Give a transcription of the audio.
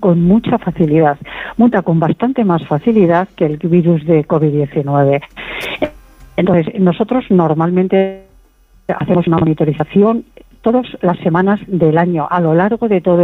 con mucha facilidad, muta con bastante más facilidad que el virus de COVID-19. Entonces, nosotros normalmente hacemos una monitorización todas las semanas del año, a lo largo de todo